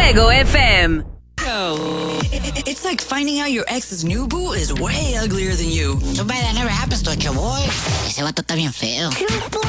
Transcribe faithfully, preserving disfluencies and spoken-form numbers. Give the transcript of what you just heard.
Fuego F M. It's like finding out your ex's new boo is way uglier than you. Too bad that never happens to a boy. Ese vato está bien feo.